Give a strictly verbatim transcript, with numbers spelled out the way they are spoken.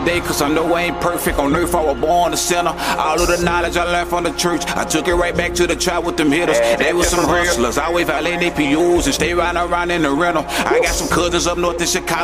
day, cause I know I ain't perfect. On earth I was born a sinner. All of the knowledge I learned from the church, I took it right back to the trap with them hitters. They was some hustlers, always violating their P Us and stay riding around in the rental. I got some cousins up north in Chicago.